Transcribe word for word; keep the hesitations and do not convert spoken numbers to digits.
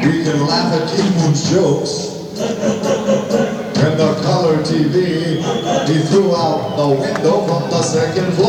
We can laugh at King Moon's jokes. And the color T V, he threw out the window from the second floor.